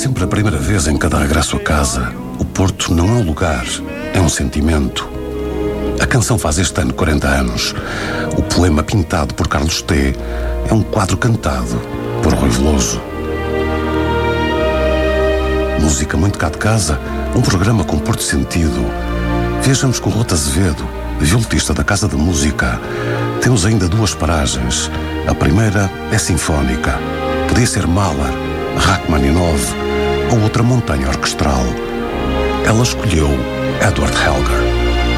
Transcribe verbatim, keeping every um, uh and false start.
sempre a primeira vez em cada regresso a casa. O Porto não é um lugar, é um sentimento. A canção faz este ano quarenta anos. O poema pintado por Carlos T. é um quadro cantado por Rui Veloso. Música muito cá de casa, um programa com Porto Sentido. Viajamos com Rota Azevedo, violetista da Casa da Música. Temos ainda duas paragens. A primeira é sinfónica. Podia ser Mahler, Rachmaninoff ou outra montanha orquestral. Ela escolheu Edward Elgar.